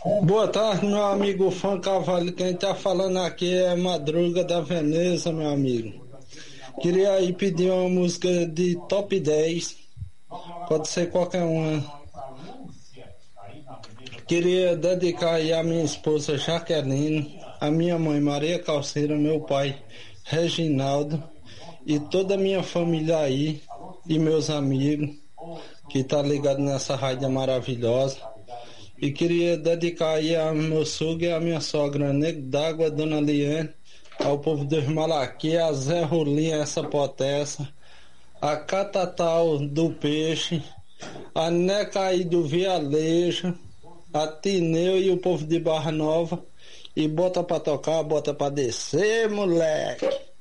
Boa tarde, meu amigo Fã Cavalho. Quem tá falando aqui é Madruga da Veneza, meu amigo. Queria aí pedir uma música de top 10. Pode ser qualquer uma. Queria dedicar aí a minha esposa Jaqueline, a minha mãe Maria Calceira, meu pai Reginaldo e toda a minha família aí e meus amigos que tá ligado nessa rádio maravilhosa. E queria dedicar aí a meu sogro e a minha sogra, Nego d'Água, Dona Liane, ao povo dos Malaquias, a Zé Rolinha, essa potessa, a Catatal do Peixe, a Necaí do Vialejo, a Tineu e o povo de Barra Nova. E bota pra tocar, bota pra descer, moleque.